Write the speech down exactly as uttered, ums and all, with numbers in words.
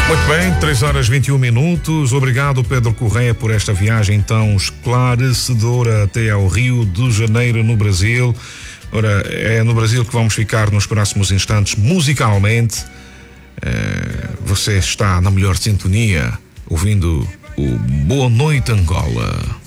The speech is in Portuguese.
Muito bem, três horas e vinte e um minutos. Obrigado, Pedro Correia, por esta viagem tão esclarecedora até ao Rio de Janeiro, no Brasil. Ora, é no Brasil que vamos ficar nos próximos instantes musicalmente. É, você está na melhor sintonia, ouvindo o Boa Noite Angola.